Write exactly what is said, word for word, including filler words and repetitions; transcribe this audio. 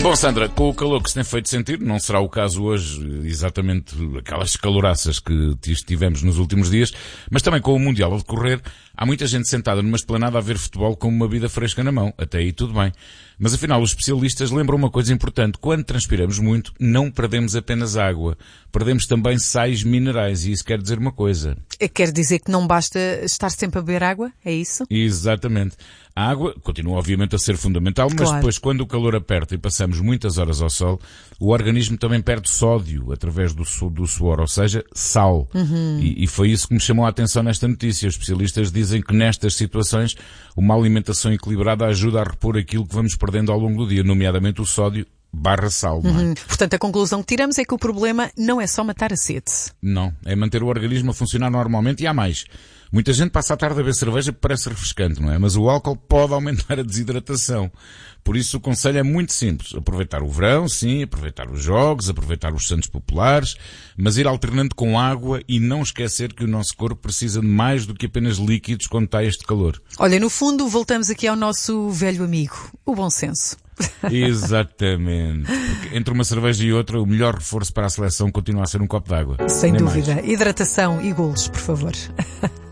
Bom, Sandra, com o calor que se tem feito sentir, não será o caso hoje exatamente aquelas caloraças que tivemos nos últimos dias, mas também com o Mundial a decorrer, há muita gente sentada numa esplanada a ver futebol com uma bebida fresca na mão. Até aí tudo bem. Mas afinal, os especialistas lembram uma coisa importante. Quando transpiramos muito, não perdemos apenas água. Perdemos também sais minerais. E isso quer dizer uma coisa. Quer dizer que não basta estar sempre a beber água? É isso? Exatamente. A água continua obviamente a ser fundamental, mas Claro. Depois quando o calor aperta e passamos muitas horas ao sol, o organismo também perde sódio através do, su- do suor, ou seja, sal. Uhum. E, e foi isso que me chamou a atenção nesta notícia. Os especialistas dizem que nestas situações uma alimentação equilibrada ajuda a repor aquilo que vamos perdendo ao longo do dia, nomeadamente o sódio barra sal, não é? Hum, Portanto, a conclusão que tiramos é que o problema não é só matar a sede. Não, é manter o organismo a funcionar normalmente e há mais. Muita gente passa a tarde a beber cerveja que parece refrescante, não é? Mas o álcool pode aumentar a desidratação. Por isso o conselho é muito simples. Aproveitar o verão, sim, aproveitar os jogos, aproveitar os santos populares, mas ir alternando com água e não esquecer que o nosso corpo precisa de mais do que apenas líquidos quando está este calor. Olha, no fundo, voltamos aqui ao nosso velho amigo, o bom senso. Exatamente. Porque entre uma cerveja e outra, o melhor reforço para a seleção continua a ser um copo de água. Sem Nem dúvida. mais. Hidratação e golos, por favor.